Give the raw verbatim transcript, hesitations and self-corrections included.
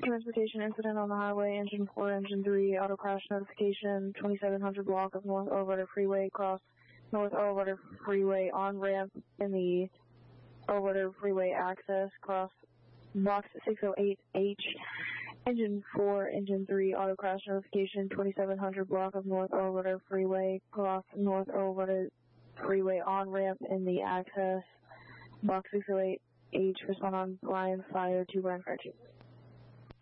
Transportation incident on the highway, engine four, engine three, auto crash notification, twenty-seven hundred block of North Overwater Freeway, cross North Overwater Freeway on ramp in the Overwater Freeway access, cross box six oh eight H, engine four, engine three, auto crash notification, twenty-seven hundred block of North Overwater Freeway, cross North Overwater Freeway on ramp in the access, box six oh eight H, respond on line fire to Brian Fire two.